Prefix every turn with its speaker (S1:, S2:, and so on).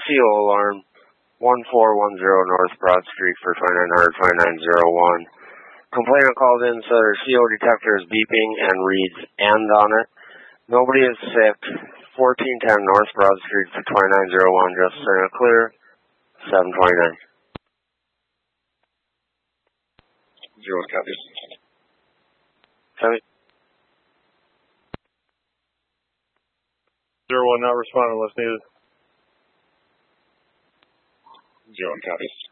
S1: CO alarm 1410 North Broad Street for 2900-2901. Complainant called in, so their CO detector is beeping and reads "and" on it. Nobody is sick. 1410 North Broad Street for 2901, just center clear, 729.
S2: 01 copies.
S1: Copy.
S3: 01 not responding unless needed.
S2: 01 copies.